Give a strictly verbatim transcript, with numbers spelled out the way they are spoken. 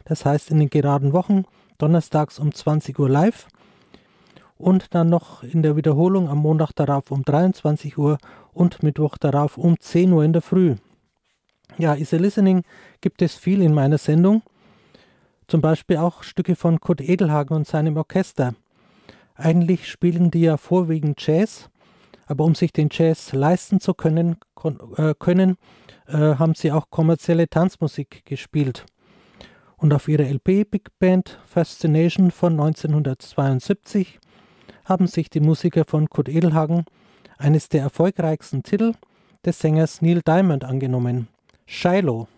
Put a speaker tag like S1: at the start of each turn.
S1: das heißt in den geraden Wochen, donnerstags um zwanzig Uhr live und dann noch in der Wiederholung am Montag darauf um dreiundzwanzig Uhr und Mittwoch darauf um zehn Uhr in der Früh. Ja, Easy Listening gibt es viel in meiner Sendung, zum Beispiel auch Stücke von Kurt Edelhagen und seinem Orchester. Eigentlich spielen die ja vorwiegend Jazz, aber um sich den Jazz leisten zu können, kon- äh, können äh, haben sie auch kommerzielle Tanzmusik gespielt. Und auf ihrer L P Big Band Fascination von neunzehnhundertzweiundsiebzig haben sich die Musiker von Kurt Edelhagen eines der erfolgreichsten Titel des Sängers Neil Diamond angenommen, Shiloh.